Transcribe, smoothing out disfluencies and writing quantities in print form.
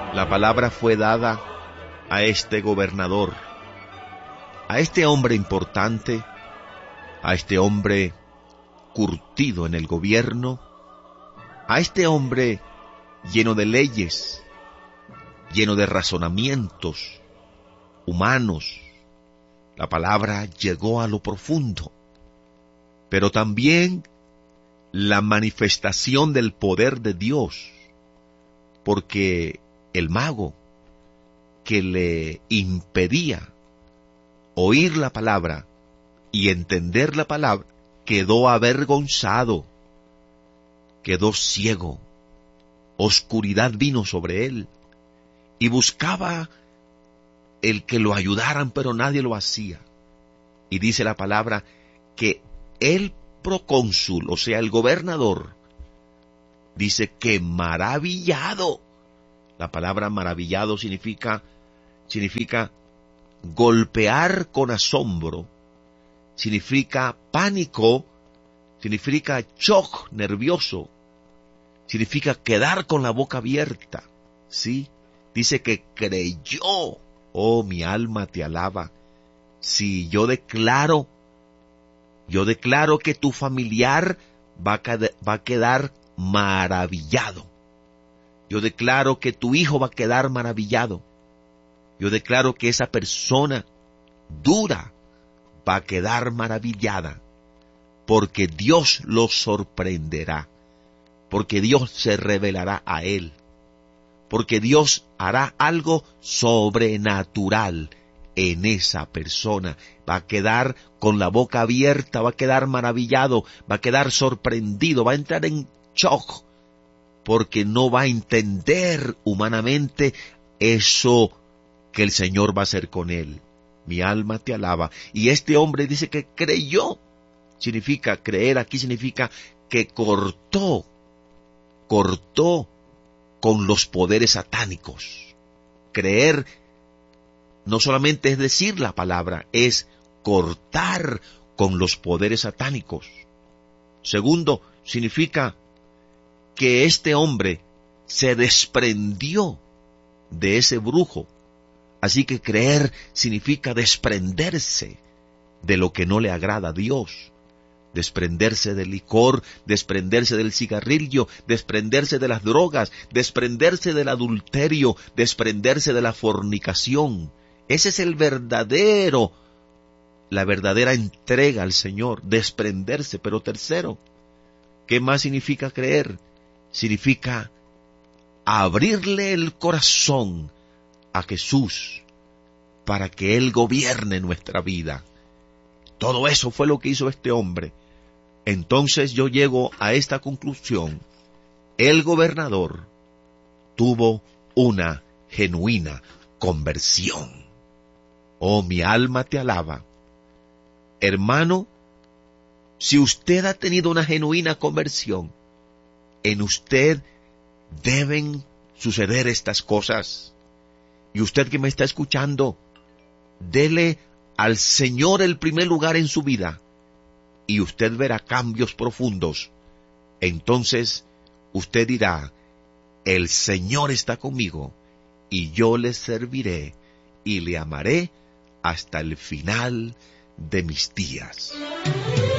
La palabra fue dada a este gobernador, a este hombre importante, a este hombre curtido en el gobierno, a este hombre lleno de leyes, lleno de razonamientos humanos. La palabra llegó a lo profundo, pero también la manifestación del poder de Dios, porque el mago que le impedía oír la palabra y entender la palabra, quedó avergonzado, quedó ciego, oscuridad vino sobre él, y buscaba el que lo ayudaran, pero nadie lo hacía. Y dice la palabra que el procónsul, o sea, el gobernador, dice que maravillado. La palabra maravillado significa golpear con asombro, significa pánico, significa shock nervioso, significa quedar con la boca abierta, ¿sí? Dice que creyó. Oh, mi alma te alaba. Si yo declaro que tu familiar va a quedar maravillado. Yo declaro que tu hijo va a quedar maravillado. Yo declaro que esa persona dura va a quedar maravillada, porque Dios lo sorprenderá, porque Dios se revelará a él, porque Dios hará algo sobrenatural en esa persona. Va a quedar con la boca abierta, va a quedar maravillado, va a quedar sorprendido, va a entrar en shock, porque no va a entender humanamente eso que el Señor va a hacer con él. Mi alma te alaba. Y este hombre dice que creyó. Significa creer, aquí significa que cortó con los poderes satánicos. Creer no solamente es decir la palabra, es cortar con los poderes satánicos. Segundo, significa que este hombre se desprendió de ese brujo. Así que creer significa desprenderse de lo que no le agrada a Dios. Desprenderse del licor, desprenderse del cigarrillo, desprenderse de las drogas, desprenderse del adulterio, desprenderse de la fornicación. Ese es la verdadera entrega al Señor, desprenderse. Pero tercero, ¿qué más significa creer? Significa abrirle el corazón a Jesús para que Él gobierne nuestra vida. Todo eso fue lo que hizo este hombre. Entonces yo llego a esta conclusión. El gobernador tuvo una genuina conversión. Oh, mi alma te alaba. Hermano, si usted ha tenido una genuina conversión, en usted deben suceder estas cosas. Y usted que me está escuchando, dele al Señor el primer lugar en su vida, y usted verá cambios profundos. Entonces usted dirá, el Señor está conmigo, y yo le serviré, y le amaré hasta el final de mis días.